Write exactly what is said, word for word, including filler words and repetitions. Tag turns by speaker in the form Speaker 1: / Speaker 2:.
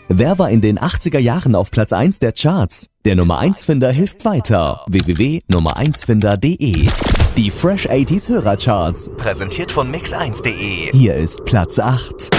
Speaker 1: Wer war in den achtziger Jahren auf Platz eins der Charts? Der Nummer eins Finder hilft weiter. w w w punkt nummer eins finder punkt de. Die Fresh achtziger Hörercharts. Präsentiert von mix eins punkt de. Hier ist Platz acht.